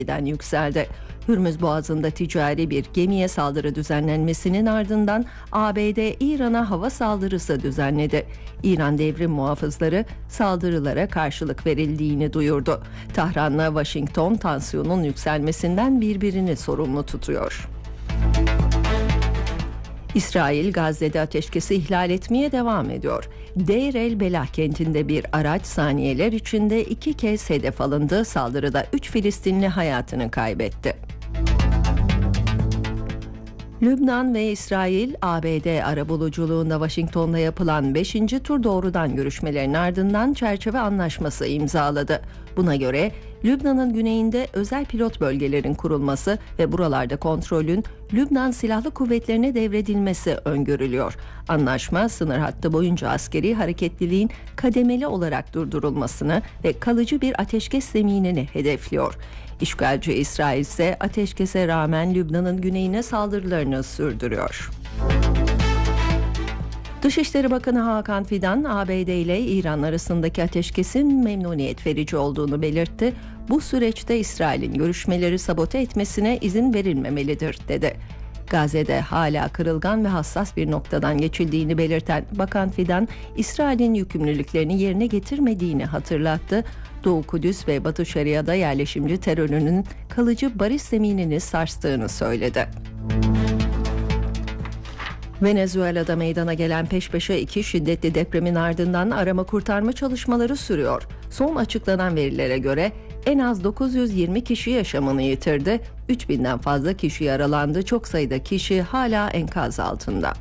yükseldi. Hürmüz Boğazı'nda ticari bir gemiye saldırı düzenlenmesinin ardından ABD İran'a hava saldırısı düzenledi. İran devrim muhafızları saldırılara karşılık verildiğini duyurdu. Tahran'la Washington tansiyonun yükselmesinden birbirini sorumlu tutuyor. İsrail Gazze'de ateşkesi ihlal etmeye devam ediyor. Deir el Belah kentinde bir araç saniyeler içinde 2 kez hedef alındı. Saldırıda 3 Filistinli hayatını kaybetti. Lübnan ve İsrail, ABD arabuluculuğunda Washington'da yapılan 5. tur doğrudan görüşmelerin ardından çerçeve anlaşması imzaladı. Buna göre Lübnan'ın güneyinde özel pilot bölgelerin kurulması ve buralarda kontrolün Lübnan Silahlı Kuvvetlerine devredilmesi öngörülüyor. Anlaşma, sınır hattı boyunca askeri hareketliliğin kademeli olarak durdurulmasını ve kalıcı bir ateşkes zeminini hedefliyor. İşgalci İsrail ise ateşkese rağmen Lübnan'ın güneyine saldırılarını sürdürüyor. Dışişleri Bakanı Hakan Fidan, ABD ile İran arasındaki ateşkesin memnuniyet verici olduğunu belirtti. Bu süreçte İsrail'in görüşmeleri sabote etmesine izin verilmemelidir, dedi. Gazze'de hala kırılgan ve hassas bir noktadan geçildiğini belirten Bakan Fidan, İsrail'in yükümlülüklerini yerine getirmediğini hatırlattı. Doğu Kudüs ve Batı Şeria'da yerleşimci terörünün kalıcı barış zeminini sarstığını söyledi. Venezuela'da meydana gelen peş peşe 2 şiddetli depremin ardından arama kurtarma çalışmaları sürüyor. Son açıklanan verilere göre en az 920 kişi yaşamını yitirdi, 3000'den fazla kişi yaralandı, çok sayıda kişi hala enkaz altında.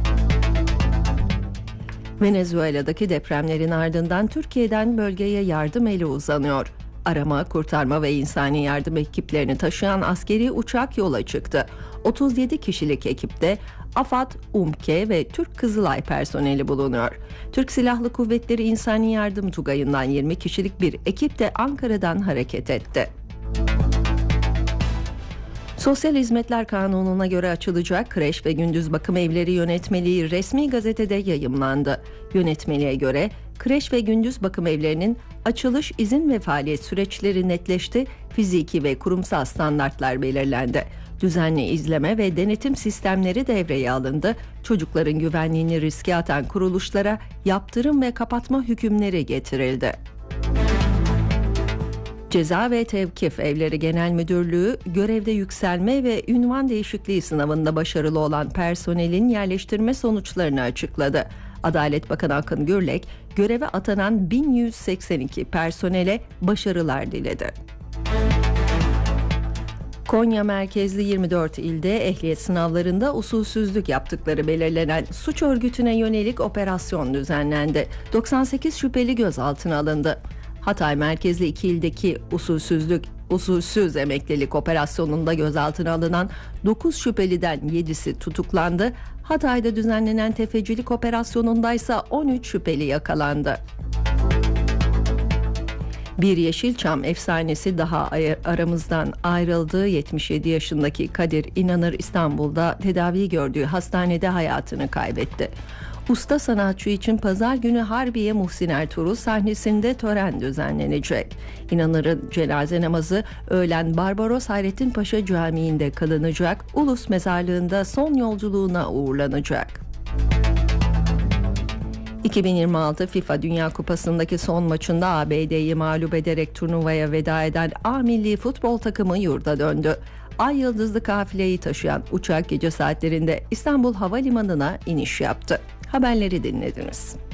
Venezuela'daki depremlerin ardından Türkiye'den bölgeye yardım eli uzanıyor. Arama, kurtarma ve insani yardım ekiplerini taşıyan askeri uçak yola çıktı. 37 kişilik ekipte AFAD, UMKE ve Türk Kızılay personeli bulunuyor. Türk Silahlı Kuvvetleri İnsani Yardım Tugayı'ndan 20 kişilik bir ekip de Ankara'dan hareket etti. Sosyal Hizmetler Kanunu'na göre açılacak kreş ve gündüz bakım evleri yönetmeliği resmi gazetede yayımlandı. Yönetmeliğe göre kreş ve gündüz bakım evlerinin açılış, izin ve faaliyet süreçleri netleşti, fiziki ve kurumsal standartlar belirlendi. Düzenli izleme ve denetim sistemleri devreye alındı. Çocukların güvenliğini riske atan kuruluşlara yaptırım ve kapatma hükümleri getirildi. Ceza ve Tevkif Evleri Genel Müdürlüğü, görevde yükselme ve ünvan değişikliği sınavında başarılı olan personelin yerleştirme sonuçlarını açıkladı. Adalet Bakanı Akın Gürlek, göreve atanan 1182 personele başarılar diledi. Konya merkezli 24 ilde ehliyet sınavlarında usulsüzlük yaptıkları belirlenen suç örgütüne yönelik operasyon düzenlendi. 98 şüpheli gözaltına alındı. Hatay merkezli 2 ildeki usulsüz emeklilik operasyonunda gözaltına alınan 9 şüpheliden 7'si tutuklandı. Hatay'da düzenlenen tefecilik operasyonundaysa 13 şüpheli yakalandı. Bir Yeşilçam efsanesi daha aramızdan ayrıldı. 77 yaşındaki Kadir İnanır İstanbul'da tedavi gördüğü hastanede hayatını kaybetti. Usta sanatçı için pazar günü Harbiye Muhsin Ertuğrul sahnesinde tören düzenlenecek. İnanır'ın cenaze namazı öğlen Barbaros Hayrettin Paşa Camii'nde kılınacak. Ulus Mezarlığı'nda son yolculuğuna uğurlanacak. 2026 FIFA Dünya Kupası'ndaki son maçında ABD'yi mağlup ederek turnuvaya veda eden A milli futbol takımı yurda döndü. Ay yıldızlı kafileyi taşıyan uçak gece saatlerinde İstanbul Havalimanı'na iniş yaptı. Haberleri dinlediniz.